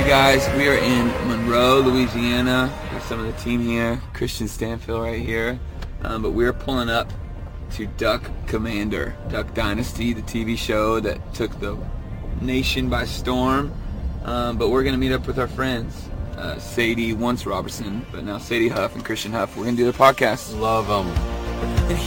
guys, we are in Monroe, Louisiana. There's some of the team here. Christian Stanfield right here. But we're pulling up to Duck Commander, Duck Dynasty, the TV show that took the nation by storm. But we're going to meet up with our friends, Sadie, once Robertson, but now Sadie Huff and Christian Huff. We're going to do the podcast. Love them.